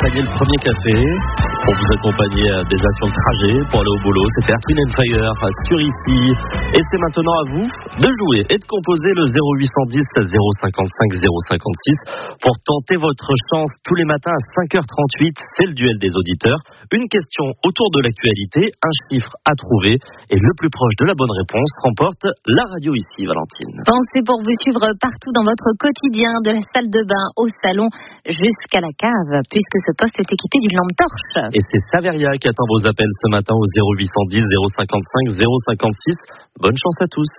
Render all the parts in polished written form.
gagné le premier café pour vous accompagner déjà sur le trajet pour aller au boulot. C'était Earth, Wind & Fire sur ici. Et c'est maintenant à vous de jouer et de composer le 0810 055 056 pour tenter votre chance tous les matins à 5h38. C'est le duel des auditeurs. Une question autour de l'actualité, un chiffre à trouver et le plus proche de la bonne réponse remporte la radio ici, Valentine. Pensez pour vous suivre partout dans votre quotidien, de la salle de bain au salon jusqu'à la cave, puisque ce poste est équipé d'une lampe torche. Et c'est Saveria qui attend vos appels ce matin au 0810 055 056. Bonne chance à tous.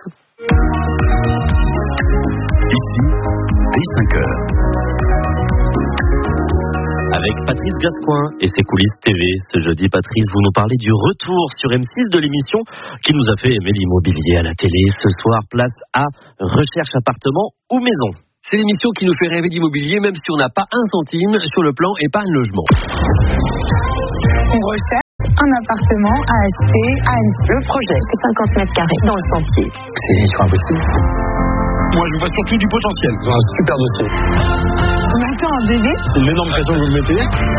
Ici, dès 5h. Avec Patrice Gascoin et ses coulisses TV. Ce jeudi, Patrice, vous nous parlez du retour sur M6 de l'émission qui nous a fait aimer l'immobilier à la télé. Ce soir, place à Recherche appartement ou maison. C'est l'émission qui nous fait rêver d'immobilier, même si on n'a pas un centime sur le plan épargne logement. On recherche un appartement à acheter à Annecy. Le projet, c'est 50 mètres carrés dans le sentier. C'est une mission impossible. Moi, je vois surtout du potentiel. C'est un super dossier. On attend un bébé. C'est une énorme pression que vous me mettez.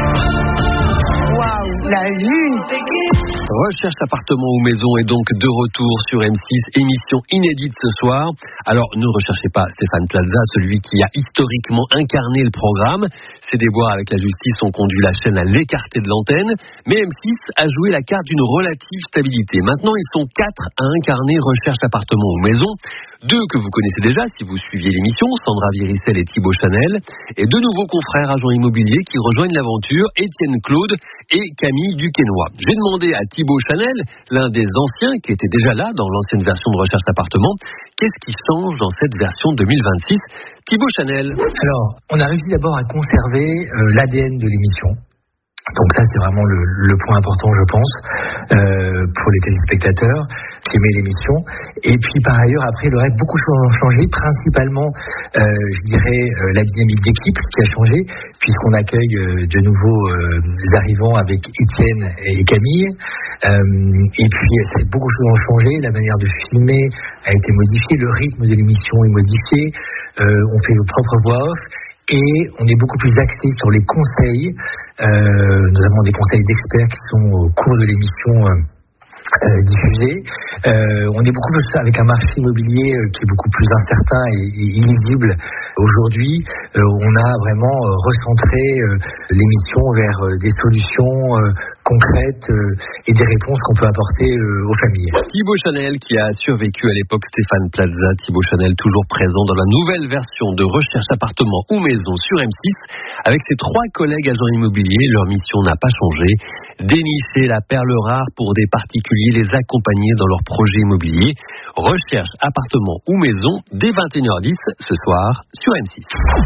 Waouh, la lune. Recherche appartement ou maison est donc de retour sur M6, émission inédite ce soir. Alors, ne recherchez pas Stéphane Plaza, celui qui a historiquement incarné le programme. Ses déboires avec la justice ont conduit la chaîne à l'écarter de l'antenne. Mais M6 a joué la carte d'une relative stabilité. Maintenant, ils sont 4 à incarner Recherche appartement ou maison. 2 que vous connaissez déjà si vous suiviez l'émission, Sandra Viricel et Thibaut Chanel. Et 2 nouveaux confrères agents immobiliers qui rejoignent l'aventure, Étienne Claude et Camille Duquesnoy. J'ai demandé à Thibaut Chanel, l'un des anciens qui était déjà là dans l'ancienne version de Recherche appartement, qu'est-ce qui change dans cette version 2026 ? Thibaut Chanel. Alors, on a réussi d'abord à conserver l'ADN de l'émission. Donc ça, c'est vraiment le point important, je pense, pour les téléspectateurs qui aimaient l'émission. Et puis, par ailleurs, après, le reste, beaucoup de choses ont changé. Principalement, je dirais, la dynamique d'équipe qui a changé, puisqu'on accueille de nouveaux arrivants avec Étienne et Camille. Et puis, beaucoup de choses ont changé. La manière de filmer a été modifiée. Le rythme de l'émission est modifié. On fait nos propres voix off. Et on est beaucoup plus axé sur les conseils, notamment des conseils d'experts qui sont au cours de l'émission diffusée. On est beaucoup plus avec un marché immobilier qui est beaucoup plus incertain et illisible. Aujourd'hui, on a vraiment recentré l'émission vers des solutions concrètes et des réponses qu'on peut apporter aux familles. Thibaut Chanel qui a survécu à l'époque Stéphane Plaza. Thibaut Chanel toujours présent dans la nouvelle version de Recherche appartement ou maison sur M6. Avec ses 3 collègues agents immobiliers, leur mission n'a pas changé. Dénicher la perle rare pour des particuliers, les accompagner dans leurs projets immobiliers. Recherche appartement ou maison dès 21h10 ce soir sur M6.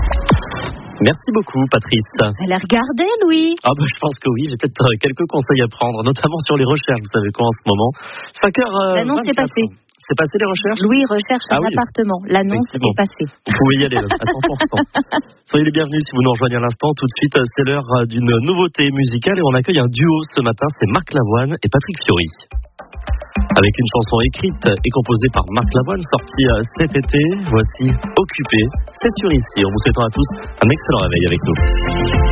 Merci beaucoup, Patrice. Vous allez regarder, Louis? Je pense que oui. J'ai peut-être quelques conseils à prendre, notamment sur les recherches. Vous savez quoi en ce moment? 5h. L'annonce est passée. C'est passé les recherches? Louis recherche un appartement. L'annonce est passée. Vous pouvez y aller à 100%. Soyez les bienvenus si vous nous rejoignez à l'instant. Tout de suite, c'est l'heure d'une nouveauté musicale et on accueille un duo ce matin. C'est Marc Lavoine et Patrick Fiori. Avec une chanson écrite et composée par Marc Lavoine, sortie cet été. Voici Occupé. C'est sur ici. En vous souhaitant à tous un excellent réveil avec nous.